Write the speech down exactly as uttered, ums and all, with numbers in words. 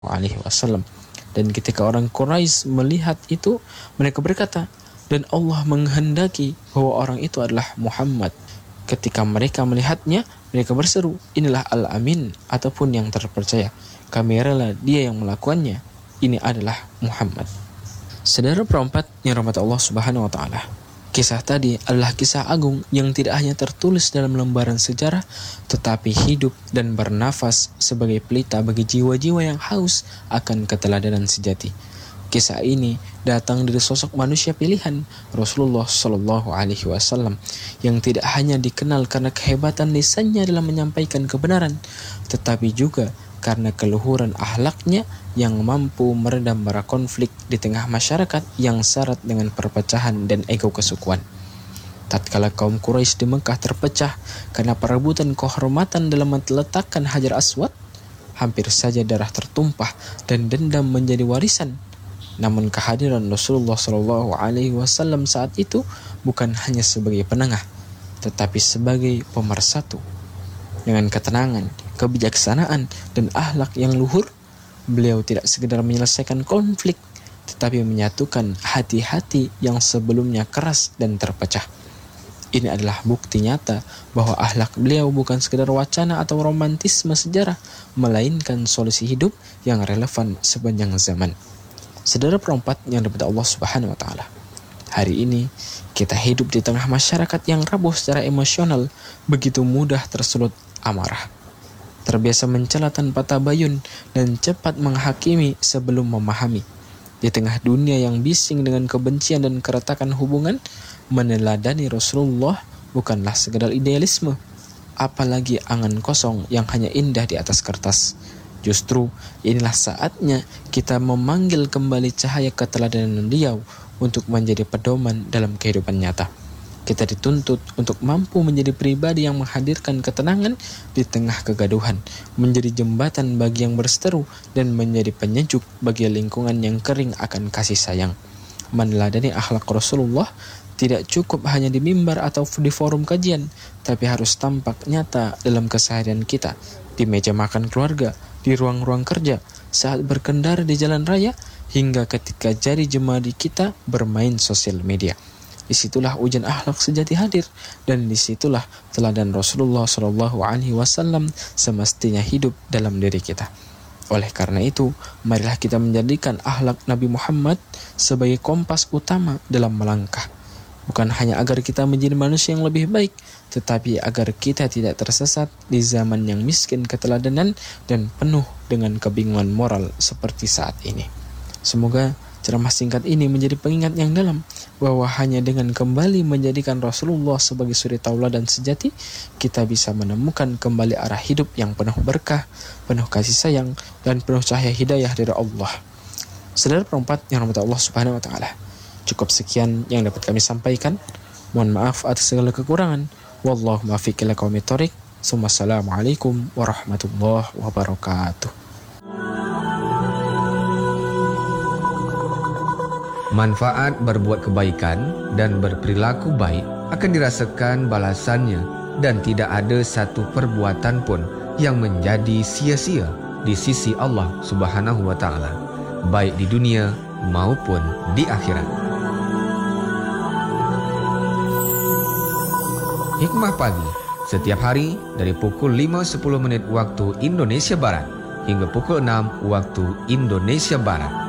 alaihi wasallam. Dan ketika orang Quraisy melihat itu, mereka berkata, dan Allah menghendaki bahwa orang itu adalah Muhammad. Ketika mereka melihatnya, mereka berseru, inilah Al-Amin, ataupun yang terpercaya. Kami rela dia yang melakukannya. Ini adalah Muhammad. Saudara perempat yang rahmat Allah Subhanahu wa taala. Kisah tadi adalah kisah agung yang tidak hanya tertulis dalam lembaran sejarah, tetapi hidup dan bernafas sebagai pelita bagi jiwa-jiwa yang haus akan keteladanan sejati. Kisah ini datang dari sosok manusia pilihan, Rasulullah Shallallahu Alaihi Wasallam, yang tidak hanya dikenal karena kehebatan lisannya dalam menyampaikan kebenaran, tetapi juga karena keluhuran akhlaknya yang mampu meredam bara konflik di tengah masyarakat yang syarat dengan perpecahan dan ego kesukuan. Tatkala kaum Quraisy di Mekah terpecah karena perebutan kehormatan dalam meletakkan Hajar Aswad, hampir saja darah tertumpah dan dendam menjadi warisan. Namun kehadiran Rasulullah Shallallahu Alaihi Wasallam saat itu bukan hanya sebagai penengah, tetapi sebagai pemersatu. Dengan ketenangan, kebijaksanaan, dan akhlak yang luhur, beliau tidak sekedar menyelesaikan konflik, tetapi menyatukan hati-hati yang sebelumnya keras dan terpecah. Ini adalah bukti nyata bahwa akhlak beliau bukan sekedar wacana atau romantisme sejarah, melainkan solusi hidup yang relevan sepanjang zaman. Saudara perempat yang dapat Allah Subhanahu wa taala. Hari ini kita hidup di tengah masyarakat yang rapuh secara emosional, begitu mudah tersulut amarah, terbiasa mencela tanpa tabayun, dan cepat menghakimi sebelum memahami. Di tengah dunia yang bising dengan kebencian dan keretakan hubungan, meneladani Rasulullah bukanlah sekedar idealisme, apalagi angan kosong yang hanya indah di atas kertas. Justru inilah saatnya kita memanggil kembali cahaya keteladanan beliau untuk menjadi pedoman dalam kehidupan nyata. Kita dituntut untuk mampu menjadi pribadi yang menghadirkan ketenangan di tengah kegaduhan, menjadi jembatan bagi yang berseteru, dan menjadi penyejuk bagi lingkungan yang kering akan kasih sayang. Meneladani akhlak Rasulullah tidak cukup hanya di mimbar atau di forum kajian, tapi harus tampak nyata dalam keseharian kita, di meja makan keluarga, di ruang-ruang kerja, saat berkendara di jalan raya, hingga ketika jari jemari kita bermain sosial media. Disitulah ujian akhlak sejati hadir, dan disitulah teladan Rasulullah Shallallahu Alaihi Wasallam semestinya hidup dalam diri kita. Oleh karena itu, marilah kita menjadikan akhlak Nabi Muhammad sebagai kompas utama dalam melangkah. Bukan hanya agar kita menjadi manusia yang lebih baik, tetapi agar kita tidak tersesat di zaman yang miskin keteladanan dan penuh dengan kebingungan moral seperti saat ini. Semoga ceramah singkat ini menjadi pengingat yang dalam bahwa hanya dengan kembali menjadikan Rasulullah sebagai suri tauladan sejati, kita bisa menemukan kembali arah hidup yang penuh berkah, penuh kasih sayang, dan penuh cahaya hidayah dari Allah. Saudara perempat yang rahmat Allah Subhanahu wa taala, cukup sekian yang dapat kami sampaikan. Mohon maaf atas segala kekurangan. Wallahu muwaffiq ila aqwamit thoriq. Wassalamualaikum warahmatullahi wabarakatuh. Manfaat berbuat kebaikan dan berperilaku baik akan dirasakan balasannya, dan tidak ada satu perbuatan pun yang menjadi sia-sia di sisi Allah Subhanahu wa taala, baik di dunia maupun di akhirat. Hikmah Pagi, setiap hari dari pukul lima sepuluh menit waktu Indonesia Barat hingga pukul enam waktu Indonesia Barat.